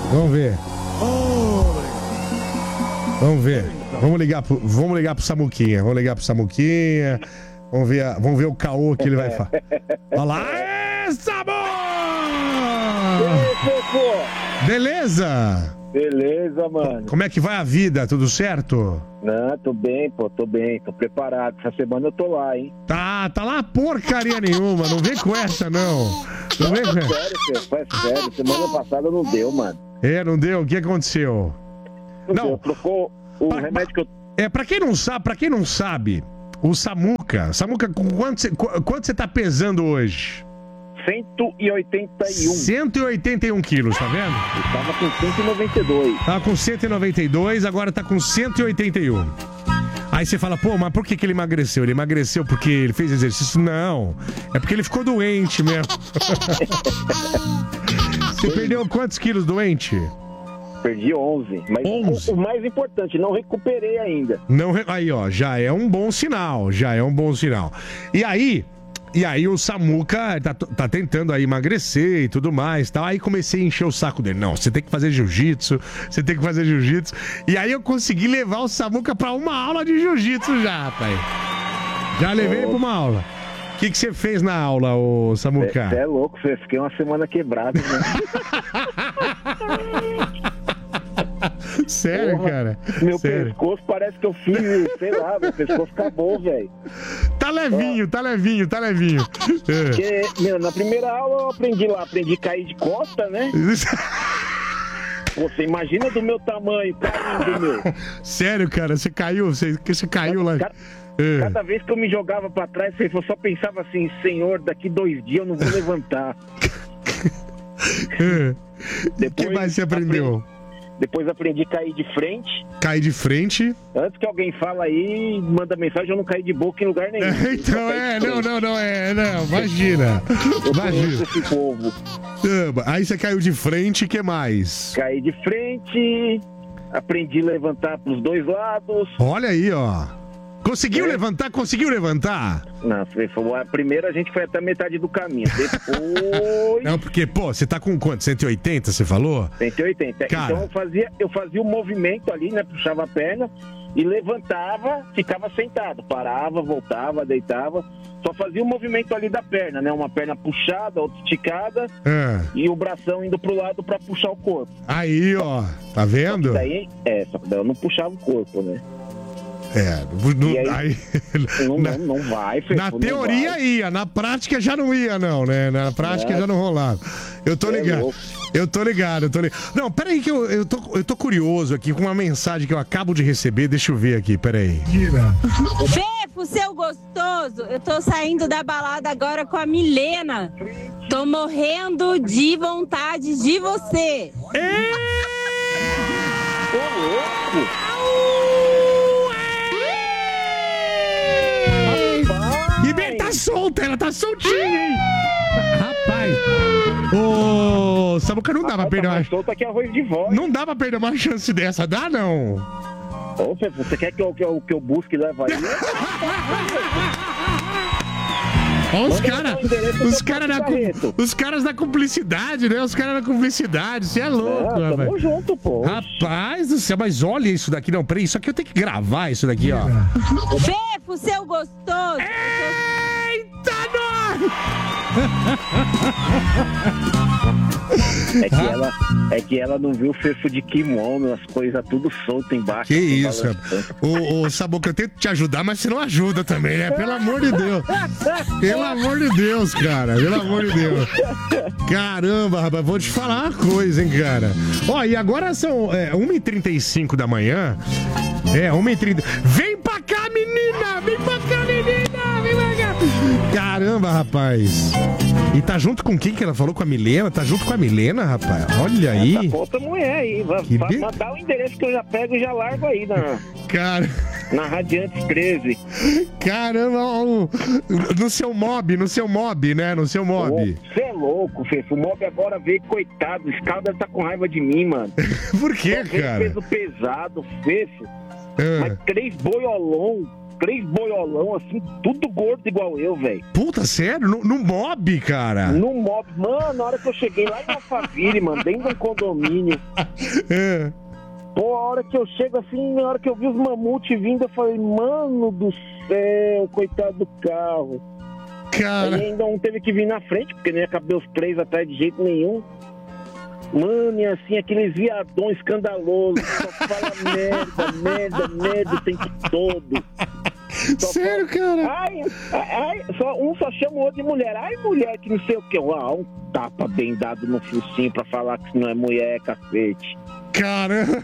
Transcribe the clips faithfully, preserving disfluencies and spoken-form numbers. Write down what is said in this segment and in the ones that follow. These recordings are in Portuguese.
Vamos ver. Vamos ver. Vamos ligar pro, vamos ligar pro Samuquinha. Vamos ligar pro Samuquinha. Vamos ver, a, vamos ver o caô que ele vai falar. Olha lá. Aê, Samu! Beleza? Beleza, mano. Como é que vai a vida? Tudo certo? Não, tô bem, pô, tô bem, tô preparado. Essa semana eu tô lá, hein? Tá, tá lá porcaria nenhuma. Não vem com essa, não. Não vem com essa. Sério, filho, faz sério. Semana passada não deu, mano. É, não deu? O que aconteceu? Não, Não. deu, trocou o Pra- remédio que eu... É, pra quem não sabe, pra quem não sabe, o Samuca, Samuca, com quanto você, qu- quanto você tá pesando hoje? cento e oitenta e um. cento e oitenta e um quilos, tá vendo? Eu tava com cento e noventa e dois. Tava com cento e noventa e dois, agora tá com cento e oitenta e um. Aí você fala, pô, mas por que, que ele emagreceu? Ele emagreceu porque ele fez exercício? Não, é porque ele ficou doente mesmo. Você perdeu quantos quilos doente? Perdi onze. Mas onze? O, o mais importante, não recuperei ainda. Não, re- aí, ó, já é um bom sinal, já é um bom sinal. E aí, e aí o Samuca tá, tá tentando aí emagrecer e tudo mais, tal. Aí comecei a encher o saco dele. Não, você tem que fazer jiu-jitsu, você tem que fazer jiu-jitsu. E aí eu consegui levar o Samuca pra uma aula de jiu-jitsu já, rapaz. Já levei ele pra uma aula. O que que você fez na aula, ô Samuca? Você é louco, você fiquei uma semana quebrado, né? Sério, Porra, cara? Meu Sério. pescoço parece que eu fiz, sei lá, meu pescoço acabou, velho. Tá levinho, tá levinho, tá levinho. É. Porque, meu, na primeira aula eu aprendi lá, aprendi a cair de costa, né? Pô, você imagina do meu tamanho, caindo, meu. Sério, cara, você caiu, você, você caiu lá. Cada, É. cada vez que eu me jogava pra trás, eu só pensava assim, senhor, daqui dois dias eu não vou levantar. É. O que Depois mais você aprendeu? Depois aprendi a cair de frente. Cair de frente. Antes que alguém fala aí, manda mensagem, eu não caí de boca em lugar nenhum. É, então, é, não, não, não, é, não, imagina. Eu Imagina. conheço esse povo. Ah, Aí você caiu de frente, o que mais? Caí de frente, aprendi a levantar pros dois lados. Olha aí, ó. Conseguiu É. levantar? Conseguiu levantar? Não, foi, foi, a primeira a gente foi até a metade do caminho. Depois, Não, porque, pô, você tá com quanto? cento e oitenta, você falou? cento e oitenta. Cara. Então eu fazia, eu fazia o movimento ali, né? Puxava a perna e levantava, ficava sentado. Parava, voltava, deitava. Só fazia o movimento ali da perna, né? Uma perna puxada, outra esticada Ah, e o bração indo pro lado pra puxar o corpo. aí, ó, tá vendo? Daí, é, só que daí eu não puxava o corpo, né? É, não, E aí? aí, Não, na, não, não vai, Fefo, na não teoria vai. ia, na prática já não ia, não, né? Na prática É. já não rolava. Eu tô É ligado. louco. Eu tô ligado, eu tô ligado. Não, peraí que eu, eu, tô, eu tô curioso aqui com uma mensagem que eu acabo de receber. Deixa eu ver aqui, peraí. Fefo, seu gostoso, eu tô saindo da balada agora com a Milena. Tô morrendo de vontade de você. Ô, louco! E bem, tá solta, ela tá soltinha, hein? Rapaz. Ô, Samuca, não dá pra Tá perder uma... mais solta que arroz de voz. Não dá pra perder uma chance dessa, dá não? Ô, Fefo, você quer que eu, que eu, que eu busque e leve aí? Ó, os Manda caras o endereço os do cara da, Barreto. os caras da cumplicidade, né? Os caras da cumplicidade, você é louco, Ah, rapaz. tamo junto, pô. Rapaz do céu, mas olha isso daqui, não, peraí, isso aqui eu tenho que gravar isso daqui, ó. Fefo, seu gostoso. Eita, nós! É que, ela, é que ela não viu o Fefo de kimono, as coisas tudo solto embaixo. Que assim, isso, balançando. rapaz. Ô, ô, Samuca, eu tento te ajudar, mas você não ajuda também, né? Pelo amor de Deus. Pelo amor de Deus, cara. Pelo amor de Deus. Caramba, rapaz, vou te falar uma coisa, hein, cara. Ó, e agora são é, uma e trinta e cinco da manhã. É, uma e trinta. Vem pra cá, menina! Vem pra cá, menina! Vem pra cá! Caramba, rapaz. E tá junto com quem que ela falou? Com a Milena? Tá junto com a Milena, rapaz? Olha aí. Essa outra mulher aí. Vai, Que vai be- mandar o endereço que eu já pego e já largo aí na, Cara... na Radiantes treze. Caramba, ó, o- no seu mob, no seu mob, né? No seu mob. Você é louco, Fefo. O Mob agora veio, coitado. O Scal deve tá com raiva de mim, mano. Por quê, Só veio cara? peso pesado, Fefo. Ah, Mas três boiolão. três boiolão, assim, tudo gordo igual eu, velho. Puta, sério? No, no mob, cara? No mob. Mano, na hora que eu cheguei lá em Alphaville, mano, dentro de um condomínio. É. Pô, a hora que eu chego assim, na hora que eu vi os mamutes vindo, eu falei, mano do céu, coitado do carro. Cara. Aí ainda um teve que vir na frente, porque nem ia caber os três atrás de jeito nenhum. Mano, e assim, aqueles viadões escandalosos, só fala merda, merda, merda o tempo todo. Só Sério, fala, cara? Ai, ai, só, um só chama o outro de mulher. Ai, mulher, que não sei o que. Ah, um tapa bem dado no focinho pra falar que não é mulher, é cacete. Caramba.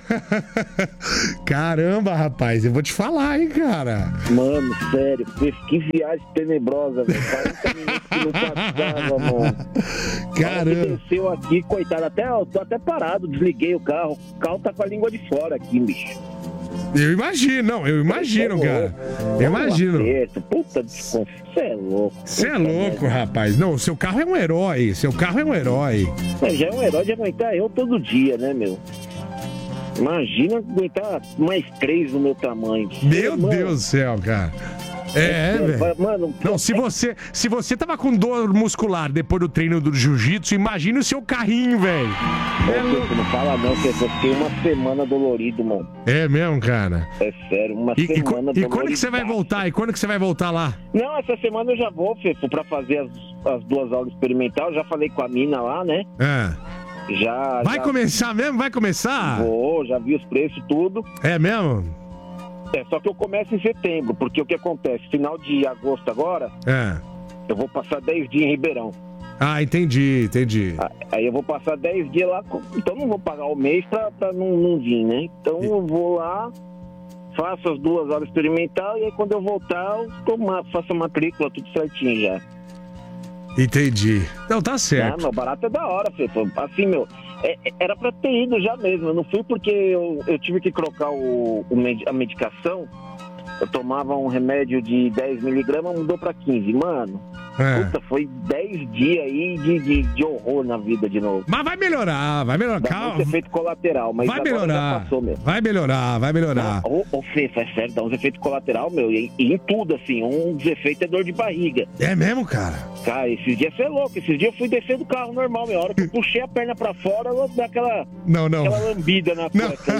Caramba, rapaz, eu vou te falar, hein, cara. Mano, sério, que viagem tenebrosa, velho. quarenta minutos que não passava, mano. Caramba. Desceu aqui, coitado, até, eu tô até parado, desliguei o carro. O carro tá com a língua de fora aqui, bicho. Eu imagino, não, eu imagino, cara. Eu imagino. Puta desconfiança, você é louco. Você é louco, rapaz. Não, o seu carro é um herói. Seu carro é um herói. Mas já é um herói de aguentar eu todo dia, né, meu? Imagina aguentar mais três no meu tamanho. Meu Mano, Deus do céu, cara. É, velho. Mano, não, se você, se você tava com dor muscular depois do treino do jiu-jitsu, imagina o seu carrinho, velho. É, louco, não fala não, que eu fiquei uma semana dolorido, mano. É mesmo, cara? É sério, uma e, semana e, dolorida. E quando que você vai voltar? E quando que você vai voltar lá? Não, essa semana eu já vou, Fefo, pra fazer as, as duas aulas experimentais. Eu já falei com a mina lá, né? É. Já. Vai já... começar mesmo? Vai começar? Vou, já vi os preços, tudo. É mesmo? É, só que eu começo em setembro, porque o que acontece? Final de agosto agora, é. eu vou passar dez dias em Ribeirão. Ah, entendi, entendi. Aí eu vou passar dez dias lá, então não vou pagar o mês pra, pra não, não vir, né? Então eu vou lá, faço as duas horas experimental e aí quando eu voltar, eu tomo, faço a matrícula, tudo certinho já. Entendi. Então tá certo. Ah, meu barato é da hora, Fê. Assim, meu, é, era pra ter ido já mesmo. Eu não fui porque eu, eu tive que trocar o, o, a medicação. Eu tomava um remédio de dez miligramas, mudou pra quinze. Mano, é. puta, foi dez dias aí de, de, de horror na vida de novo. Mas vai melhorar, vai melhorar. Dá Calma. muito efeito colateral, mas vai agora melhorar. já passou, meu. Vai melhorar, vai melhorar. Ô, ô Fê, faz sério, dá uns efeitos colaterais, meu, e, e em tudo, assim. Um dos efeitos é dor de barriga. É mesmo, cara? Cara, esses dias você é louco. Esses dias eu fui descer do carro normal, meu. A hora que eu puxei a perna pra fora, ela dá aquela, não, não. aquela lambida na cueca.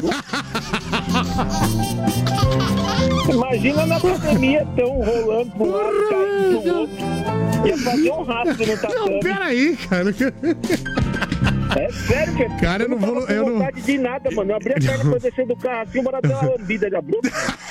Imagina na pandemia, tão rolando pro lado, caindo pro outro. Ia fazer um rastro no tatame. Não, peraí, cara. É sério, cara. Cara, eu não vou... Eu não vontade de nada, mano. Eu abri a perna pra descer do carro assim, bora dar uma lambida de abril.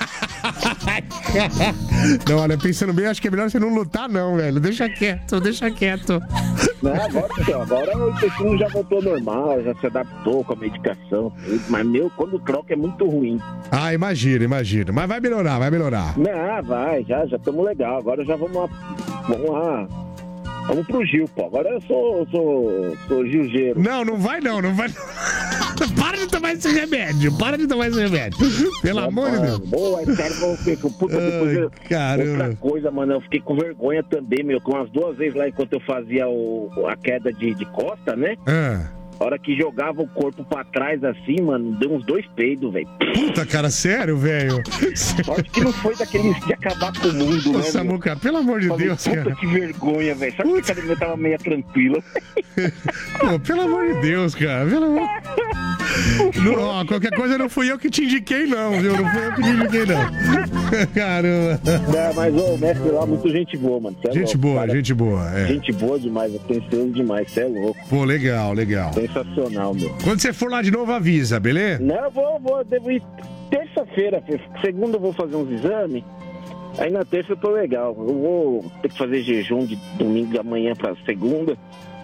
Não, olha, pensando bem, acho que é melhor você não lutar, não, velho. Deixa quieto, deixa quieto. Não, agora, agora o intestino já voltou ao normal, já se adaptou com a medicação, tudo. Mas, meu, quando troca é muito ruim. Ah, imagina, imagina. Mas vai melhorar, vai melhorar. Não, vai, já, já estamos legal. Agora já vamos lá. Vamos lá. Vamos pro Gil, pô. Agora eu sou, sou, sou Gilgeiro. Não, não vai não, não vai. Para de tomar esse remédio, para de tomar esse remédio. Pelo é, amor de Deus. Boa, é sério, vamos ver. Puta, depois eu, caramba. Outra coisa, mano, eu fiquei com vergonha também, meu, com umas duas vezes lá enquanto eu fazia o, a queda de, de costa, né? Ah. A hora que jogava o corpo pra trás assim, mano, deu uns dois peidos, velho. Puta, cara, sério, velho? Sorte que não foi daqueles de acabar com o mundo, né? Ô, Samuca, pelo amor de Falei, Deus, puta, cara. que vergonha, velho. Sabe que a academia tava meio tranquila? Pô, pelo amor de Deus, cara. Pelo amor... Não, ó, qualquer coisa não fui eu que te indiquei, não, viu? Não fui eu que te indiquei, não. Caramba. É, mas o mestre lá, muito gente boa, mano. Cê é gente louco, boa, cara. gente boa. É. Gente boa demais, atencioso demais, você é louco. Pô, legal, legal. Sensacional, meu. Quando você for lá de novo, avisa, beleza? Não, eu vou, vou, devo ir terça-feira. Segunda eu vou fazer uns exames. Aí na terça eu tô legal. Eu vou ter que fazer jejum de domingo de amanhã pra segunda.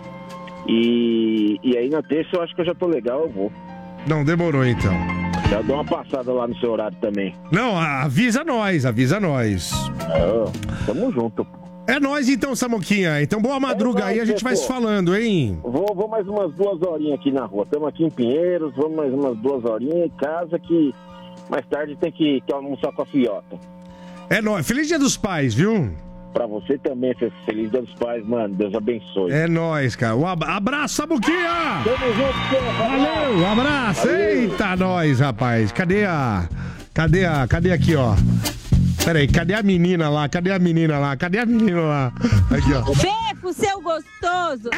E, e aí na terça eu acho que eu já tô legal, eu vou. Não, demorou então. Já dou uma passada lá no seu horário também. Não, avisa nós, avisa nós. Ah, tamo junto. É nóis então, Samuquinha. Então boa madruga é nóis, aí, a gente vai se falando, hein? Vou, vou mais umas duas horinhas aqui na rua. Estamos aqui em Pinheiros, vamos mais umas duas horinhas em casa que mais tarde tem que, que almoçar com a fiota. É nóis. Feliz Dia dos Pais, viu? Pra você também, Feliz Dia dos Pais, mano. Deus abençoe. É nóis, cara. Um abraço, Samuquinha! Tamo junto, valeu, um abraço! Valeu. Eita, nós, rapaz. Cadê a... Cadê a... Cadê aqui, ó? Pera aí, cadê a menina lá? Cadê a menina lá? Cadê a menina lá? Aqui, ó. Fefo, seu gostoso!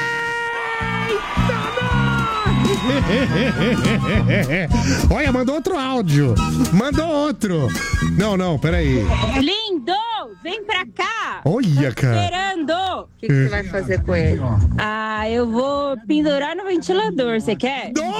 Olha, mandou outro áudio. Mandou outro. Não, não, peraí. Lindo! Vem pra cá! Olha, cara. Esperando! O que, que você vai fazer com ele? Ah, eu vou pendurar no ventilador, você quer? Não,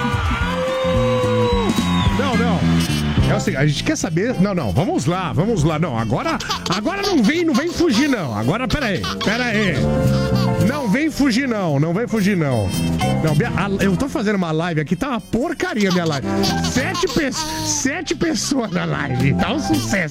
não. É o seguinte, a gente quer saber... Não, não, vamos lá, vamos lá. Não, agora, agora não vem, não vem fugir, não. Agora, peraí, peraí. Não vem fugir, não. Não vem fugir, não. Não, minha, a, eu tô fazendo uma live aqui, tá uma porcaria minha live. Sete, pe sete pessoas na live. Tá um sucesso.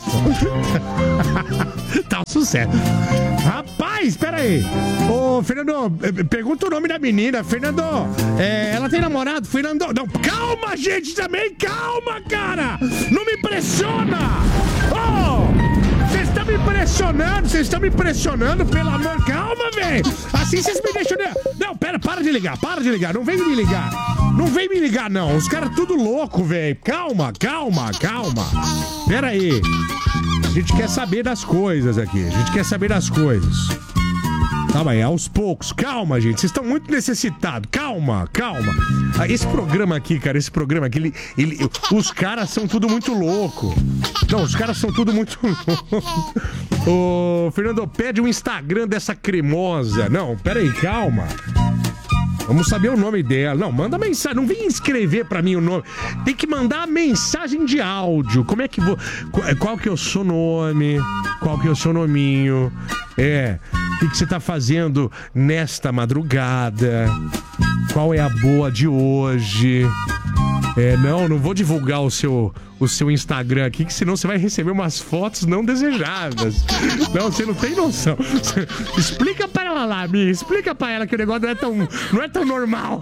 Tá um sucesso. Rapaz, peraí. Ô, Fernando, pergunta o nome da menina. Fernando, é, ela tem namorado? Fernando, não, calma, gente, também. Calma, cara. Não me impressiona. Oh! Vocês estão me impressionando, vocês estão me impressionando, pelo amor, calma, velho. Assim vocês me deixam... Não, pera, para de ligar, para de ligar, não vem me ligar. Não vem me ligar, não, os caras tudo louco, velho. Calma, calma, calma. Pera aí. A gente quer saber das coisas aqui, a gente quer saber das coisas. Calma aí, aos poucos, calma, gente, vocês estão muito necessitados, calma, calma. Esse programa aqui, cara, esse programa aqui, ele, ele, os caras são tudo muito louco. Não, os caras são tudo muito louco. Ô, Fernando, pede o Instagram dessa cremosa. Não, pera aí, calma. Vamos saber o nome dela. Não, manda mensagem. Não vem escrever pra mim o nome. Tem que mandar a mensagem de áudio. Como é que vou... Qual que é o seu nome? Qual que é o seu nominho? É... O que, que você tá fazendo nesta madrugada? Qual é a boa de hoje? É, não, não vou divulgar o seu, o seu Instagram aqui, que senão você vai receber umas fotos não desejadas. Não, você não tem noção. Explica pra ela lá, Mi, explica pra ela que o negócio não é tão, não é tão normal.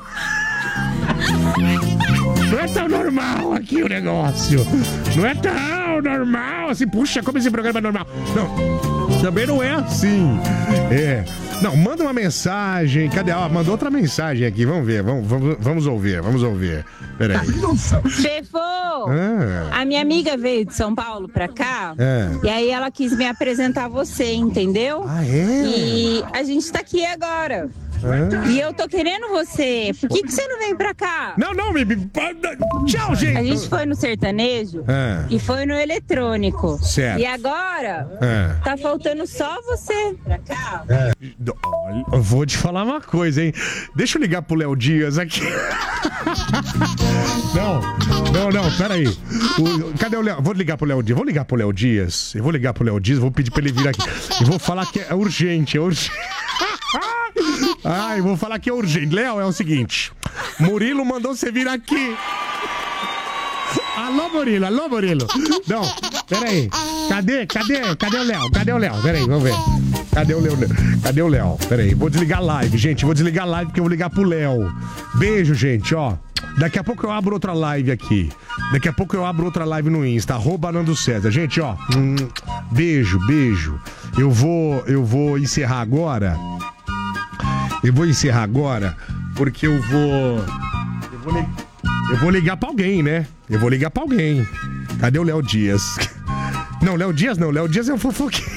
Não é tão normal aqui o negócio. Não é tão normal assim. Puxa, como esse programa é normal. Não, também não é assim. É. Não, manda uma mensagem. Cadê? Ó, mandou outra mensagem aqui. Vamos ver, vamos, vamos, vamos ouvir, vamos ouvir. Peraí. Fefo! Ah. A minha amiga veio de São Paulo pra cá. É. E aí ela quis me apresentar a você, entendeu? Ah, é? E a gente tá aqui agora. Ah. E eu tô querendo você. Por que, que você não vem pra cá? Não, não, me... Tchau, gente. A gente foi no sertanejo é. e foi no eletrônico. Certo. E agora é. tá faltando só você pra cá. É. Olha, eu vou te falar uma coisa, hein? Deixa eu ligar pro Léo Dias aqui. Não, não, não, peraí. O, cadê o Léo? Vou ligar pro Léo Dias. Vou ligar pro Léo Dias. Eu vou ligar pro Léo Dias, vou pedir pra ele vir aqui. E vou falar que é urgente, é urgente. Ai, vou falar que é urgente. Léo, é o seguinte. Murilo mandou você vir aqui. Alô, Murilo, alô, Murilo. Não, peraí. Cadê, cadê, cadê o Léo? Cadê o Léo? Peraí, vamos ver. Cadê o Léo? Cadê o Léo? Peraí, vou desligar a live, gente. Vou desligar a live porque eu vou ligar pro Léo. Beijo, gente, ó. Daqui a pouco eu abro outra live aqui. Daqui a pouco eu abro outra live no Insta, arroba Nando César. Gente, ó. Hum, beijo, beijo. Eu vou, eu vou encerrar agora. Eu vou encerrar agora porque eu vou... Eu vou, li... eu vou ligar pra alguém, né? Eu vou ligar pra alguém. Cadê o Léo Dias? Não, Léo Dias não. Léo Dias é um fofoqueiro.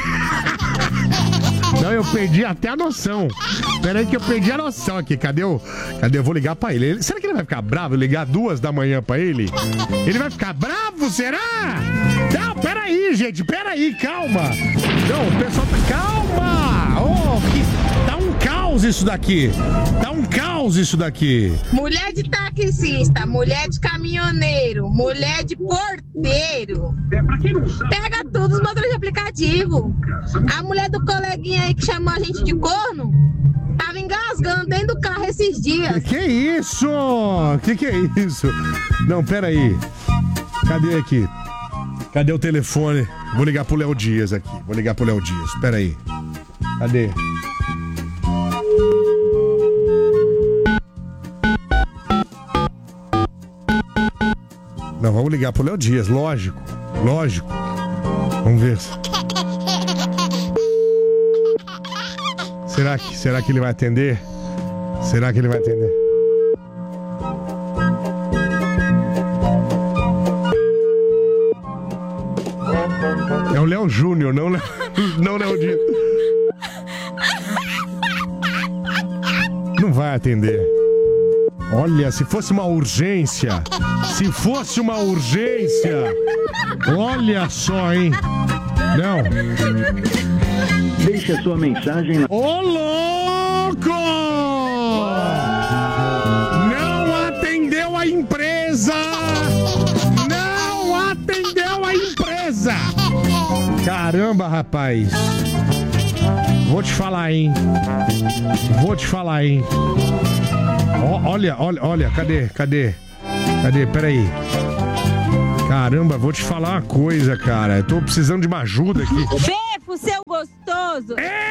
Não, eu perdi até a noção. Pera aí que eu perdi a noção aqui. Cadê o... Cadê? Eu vou ligar pra ele. ele. Será que ele vai ficar bravo? Eu ligar duas da manhã pra ele? Ele vai ficar bravo? Será? Não, pera aí, gente. Pera aí, calma. Não, o pessoal tá... Calma! Oh, que... Tá um caos isso daqui. Tá um caos isso daqui. Mulher de taxista, mulher de caminhoneiro, mulher de porteiro. Pega tudo os motores de aplicativo. A mulher do coleguinha aí que chamou a gente de corno tava engasgando dentro do carro esses dias. Que, que isso? Que que é isso? Não, pera aí. Cadê aqui? Cadê o telefone? Vou ligar pro Léo Dias aqui. Vou ligar pro Léo Dias. Pera aí. Cadê? Não, vamos ligar pro Léo Dias, lógico. Lógico. Vamos ver. Será que, será que ele vai atender? Será que ele vai atender? Léo Júnior, não Léo... Não Léo Di... Não vai atender. Olha, se fosse uma urgência, se fosse uma urgência, olha só, hein? Não. Deixe a sua mensagem lá. Ô, louco! Não atendeu a empresa! Não atendeu a empresa! Caramba, rapaz. Vou te falar, hein? Vou te falar, hein? Ó, olha, olha, olha, cadê? Cadê? Cadê? Peraí. Caramba, vou te falar uma coisa, cara. Eu tô precisando de uma ajuda aqui. Fefo, seu gostoso!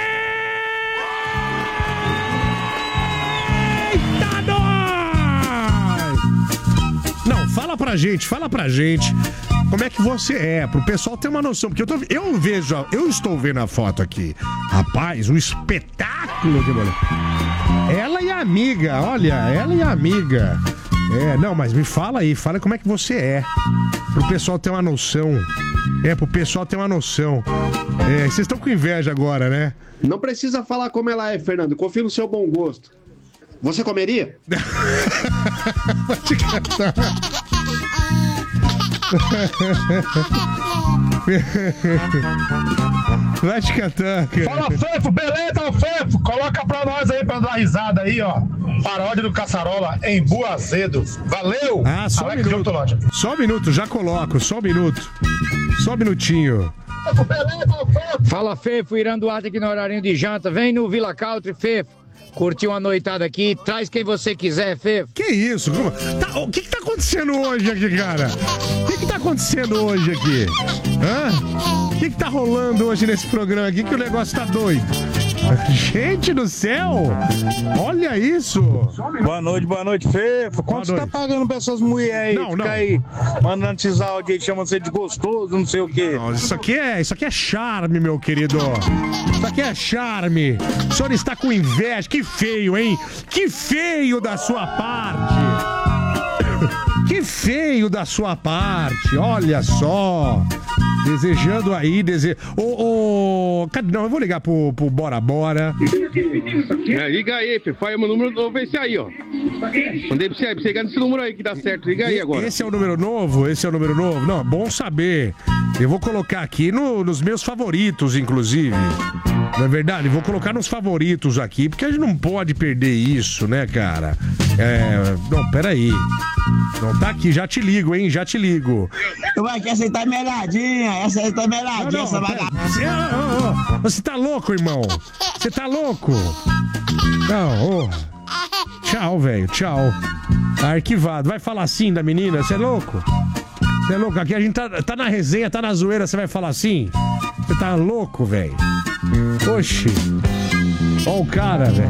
Eita, nós! Não, fala pra gente, fala pra gente como é que você é, pro pessoal ter uma noção. Porque eu, tô, eu vejo, eu estou vendo a foto aqui. Rapaz, um espetáculo de mulher. Ela e a amiga, olha, ela e a amiga. É, não, mas me fala aí, fala como é que você é. Pro pessoal ter uma noção. É, pro pessoal ter uma noção. É, vocês estão com inveja agora, né? Não precisa falar como ela é, Fernando. Confio no seu bom gosto. Você comeria? Vai te catar. Vai te catar, cara. Fala, Fefo, beleza, Fefo? Coloca pra nós aí pra dar risada aí, ó. Paródia do Caçarola em Buazedo. Valeu! Ah, só um minuto. Só um minuto, já coloco, só um minuto. Só um minutinho. Fala, Fefo, Irã Duarte aqui no horário de janta. Vem no Vila Country, Fefo. Curtiu uma noitada aqui, traz quem você quiser, Fefo. Que isso? Tá, o que que tá acontecendo hoje aqui, cara? O que que tá acontecendo hoje aqui? Hã? O que que tá rolando hoje nesse programa aqui que o negócio tá doido? Gente do céu! Olha isso! Boa noite, boa noite, Fefo. Quanto você tá pagando pra essas mulheres aí? Não, Fica não. aí mandando esses áudios aí, chamando você de gostoso, não sei o quê. Não, isso aqui é, isso aqui é charme, meu querido. Isso aqui é charme. O senhor está com inveja. Que feio, hein? Que feio da sua parte. Que feio da sua parte. Olha só. Desejando aí, dese... Ô, ô... Cadê? Não, eu vou ligar pro, pro Bora Bora. É, liga aí, Fê. Faz o meu número novo, esse aí, ó. Mandei pra você aí, pra você ligar nesse número aí que dá certo. Liga aí agora. Esse é o número novo? Esse é o número novo? Não, bom saber. Eu vou colocar aqui no, nos meus favoritos, inclusive. Não é verdade? Vou colocar nos favoritos aqui, porque a gente não pode perder isso, né, cara? É... Não, peraí. Não tá aqui, já te ligo, hein? Já te ligo. Vai que essa aí tá meladinha, essa aí tá meladinha, Não, não, essa pera- vagabunda. Você, ô, ô, ô, você tá louco, irmão? Você tá louco? Não, ô. Tchau, velho, tchau. Tá arquivado. Vai falar assim da menina? Você é louco? Você é louco? Aqui a gente tá, tá na resenha, tá na zoeira, você vai falar assim? Você tá louco, velho? Oxi. Ó o cara, velho.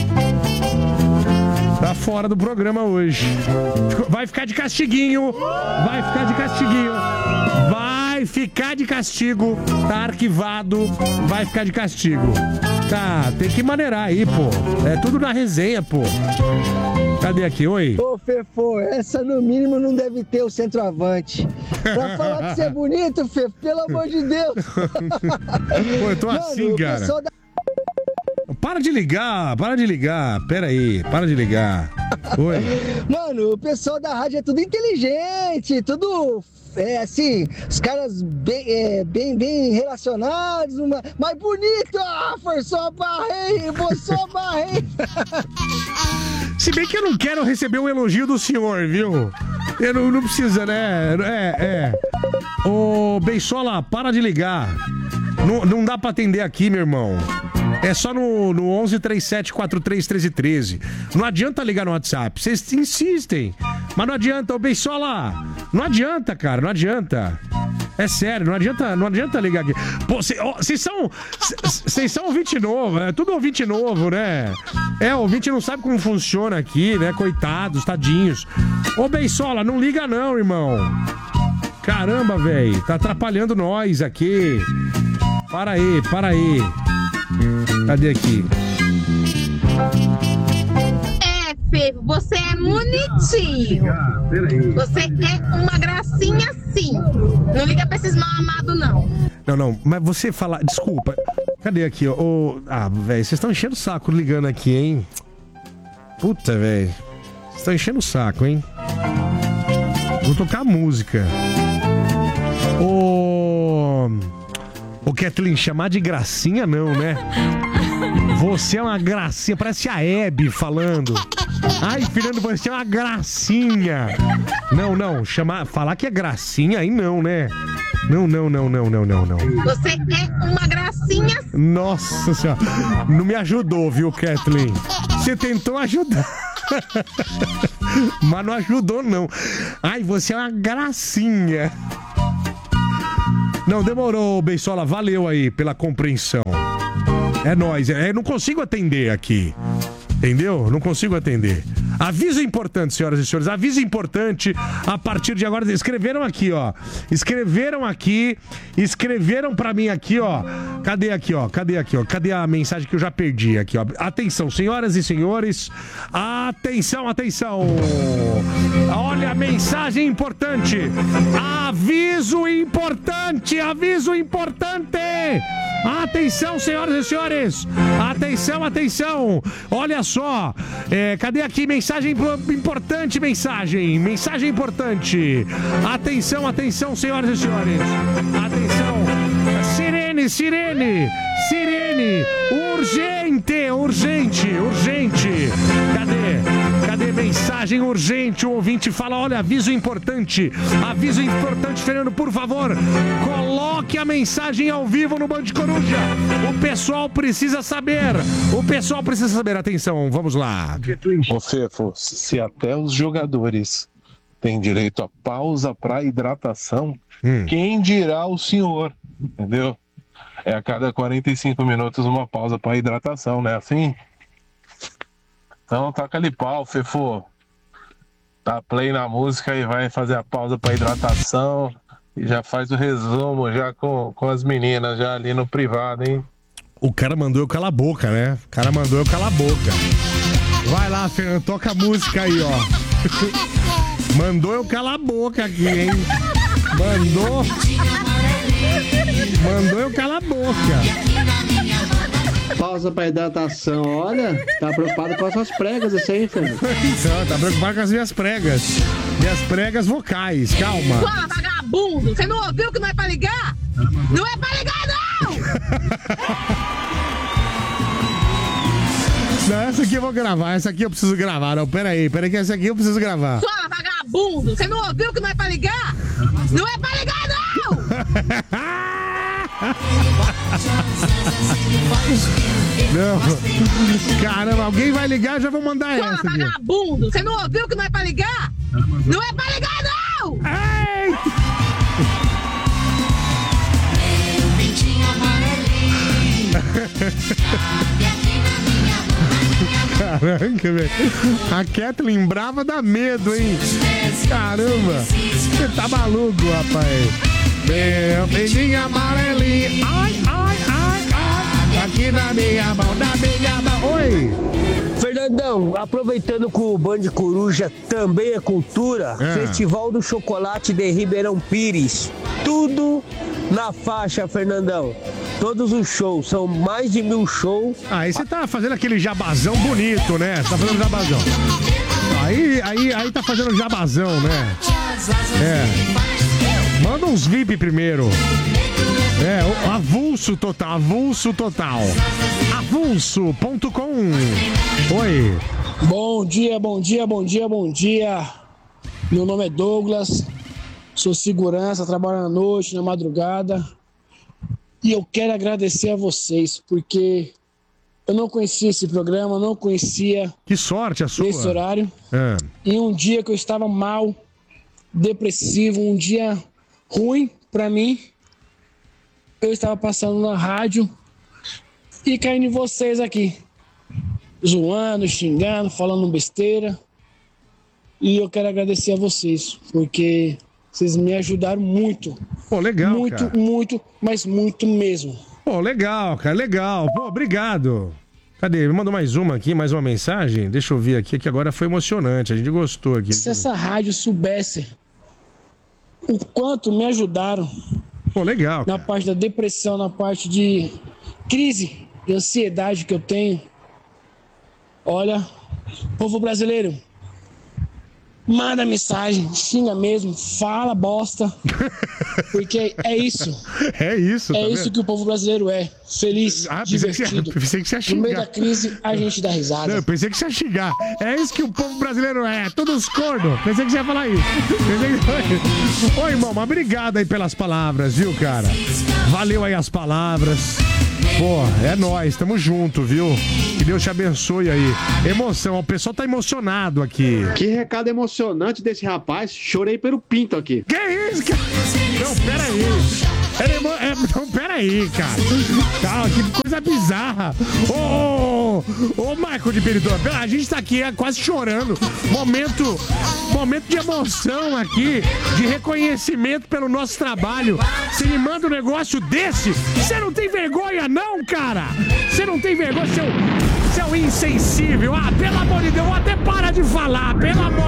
Tá fora do programa hoje. Ficou- Vai ficar de castiguinho. Vai ficar de castiguinho. Vai ficar de castigo. Tá arquivado. Vai ficar de castigo. Tá, tem que maneirar aí, pô. É tudo na resenha, pô. Cadê aqui? Oi? Ô, Fefo, essa no mínimo não deve ter o centroavante. Pra falar que você é bonito, Fefo, pelo amor de Deus. Pô, eu tô Mano, assim, o cara. pessoal da- Para de ligar, para de ligar. Pera aí, para de ligar. Oi. Mano, o pessoal da rádio é tudo inteligente, tudo. É assim, os caras bem, é, bem, bem relacionados, uma, mas bonito! Ah, forçou a barra, hein? Forçou a barra, hein? Se bem que eu não quero receber um elogio do senhor, viu? Eu não, não precisa, né? É, é. Ô, Beisola, para de ligar. Não, não dá pra atender aqui, meu irmão. É só no, no onze, trinta e sete, quarenta e três, treze, treze. Não adianta ligar no WhatsApp. Vocês insistem. Mas não adianta, ô Beisola. Não adianta, cara, não adianta. É sério, não adianta, não adianta ligar aqui. Pô, vocês são. Vocês são ouvinte novo, é tudo ouvinte novo, né? É, o ouvinte não sabe como funciona aqui, né? Coitados, tadinhos. Ô, Beisola, não liga não, irmão. Caramba, velho. Tá atrapalhando nós aqui. Para aí, para aí. Cadê aqui? É, Fefo, você é bonitinho. Você é uma gracinha sim. Não liga pra esses mal amados, não. Não, não, mas você fala... Desculpa. Cadê aqui, ó? Ô, ah, velho, vocês estão enchendo o saco ligando aqui, hein? Puta, velho. Vocês estão enchendo o saco, hein? Vou tocar música. Ô... Ô, Kathleen, chamar de gracinha não, né? Você é uma gracinha, parece a Hebe falando. Ai, Fernando, você é uma gracinha. Não, não, chamar, falar que é gracinha aí não, né? Não, não, não, não, não, não, não. Você é uma gracinha. Nossa senhora, não me ajudou, viu, Kathleen? Você tentou ajudar. Mas não ajudou, não. Ai, você é uma gracinha. Não, demorou, Beisola. Valeu aí pela compreensão. É nóis. É, eu não consigo atender aqui. Entendeu? Não consigo atender. Aviso importante, senhoras e senhores. Aviso importante. A partir de agora, escreveram aqui, ó. Escreveram aqui. Escreveram pra mim aqui, ó. Cadê aqui, ó? Cadê aqui, ó? Cadê a mensagem que eu já perdi aqui, ó? Atenção, senhoras e senhores. Atenção, atenção. Olha a mensagem importante. Aviso importante. Aviso importante. Atenção, senhoras e senhores. Atenção, atenção. Olha só. É, cadê aqui? Mensagem importante, mensagem. Mensagem importante. Atenção, atenção, senhoras e senhores. Atenção. Sirene, sirene. Sirene. Urgente, urgente, urgente. Cadê? Cadê mensagem urgente? O ouvinte fala, olha, aviso importante. Aviso importante, Fernando, por favor. Coloque a mensagem ao vivo no Band Coruja. O pessoal precisa saber. O pessoal precisa saber. Atenção, vamos lá. Ô, Fefo, se até os jogadores têm direito a pausa para hidratação, hum. quem dirá o senhor? Entendeu? É a cada quarenta e cinco minutos uma pausa para hidratação, né? Assim? Então taca ali pau, Fefo. Dá play na música e vai fazer a pausa para hidratação. E já faz o resumo já com, com as meninas já ali no privado, hein? O cara mandou eu calar a boca, né? O cara mandou eu calar a boca. Vai lá, Fernando, toca a música aí, ó. Mandou eu calar a boca aqui, hein? Mandou. Mandou eu calar a boca. Pausa pra hidratação, olha. Tá preocupado com as suas pregas, isso aí, Fernando. Não, tá preocupado com as minhas pregas. Minhas pregas vocais, calma. Fala, vagabundo! Você não ouviu que não é pra ligar? Não é pra ligar, não! Não, essa aqui eu vou gravar, essa aqui eu preciso gravar. Não, pera aí, pera aí que essa aqui eu preciso gravar. Fala, vagabundo! Você não ouviu que não é pra ligar? Não é pra ligar, não! Não. Caramba, alguém vai ligar, já vou mandar Fala, essa aqui. Vagabundo! Você não ouviu que não é pra ligar? Não é pra ligar, não! Ei! Caraca, velho. A Kathleen brava dá medo, hein? Caramba. Você tá maluco, rapaz. Meu beijinho amarelinho. Ai, ai, ai, ai. Aqui na minha mão, na minha mão. Oi. Fernandão, aproveitando que o Band Coruja também é cultura, é. Festival do Chocolate de Ribeirão Pires. Tudo na faixa, Fernandão. Todos os shows, são mais de mil shows. Aí você tá fazendo aquele jabazão bonito, né? Você tá fazendo jabazão. Aí, aí, aí tá fazendo jabazão, né? É. Manda uns V I P primeiro. É, avulso total, avulso total. avulso ponto com. Oi. Bom dia, bom dia, bom dia, bom dia. Meu nome é Douglas, sou segurança, trabalho na noite, na madrugada. E eu quero agradecer a vocês, porque eu não conhecia esse programa, não conhecia... Que sorte a sua. Esse horário. É. E um dia que eu estava mal, depressivo, um dia ruim pra mim, eu estava passando na rádio e caindo em vocês aqui. Zoando, xingando, falando besteira. E eu quero agradecer a vocês, porque vocês me ajudaram muito. Pô, legal, Muito, cara. muito, mas muito mesmo. Pô, legal, cara, legal. Pô, obrigado. Cadê? Ele mandou mais uma aqui, mais uma mensagem. Deixa eu ver aqui, que agora foi emocionante. A gente gostou aqui. Se essa rádio soubesse o quanto me ajudaram. Pô, legal. Na parte da depressão, na parte de crise de ansiedade que eu tenho. Olha, povo brasileiro, manda mensagem, xinga mesmo, fala bosta, porque é isso. É isso, É tá isso vendo? que o povo brasileiro é, feliz, Ah, pensei que você- divertido. pensei que você ia No meio xingar. da crise, a gente dá risada. Não, eu pensei que você ia xingar. É isso que o povo brasileiro é, todos corno. Pensei que você ia falar isso. Pensei que... Ô, irmão, mas obrigado aí pelas palavras, viu, cara? Valeu aí as palavras. Pô, é nóis, tamo junto, viu? Que Deus te abençoe aí. Emoção, o pessoal tá emocionado aqui. Que recado emocionante desse rapaz. Chorei pelo pinto aqui. Que isso, cara? Não, peraí. Era emo... é, não, peraí, cara. Calma, que coisa bizarra. Ô, ô, ô, ô, Marco de Peridor, a gente tá aqui é, quase chorando. Momento, momento de emoção aqui, de reconhecimento pelo nosso trabalho. Você me manda um negócio desse? Você não tem vergonha, não, cara? Você não tem vergonha, seu, seu insensível. Ah, pelo amor de Deus, até para de falar, pelo amor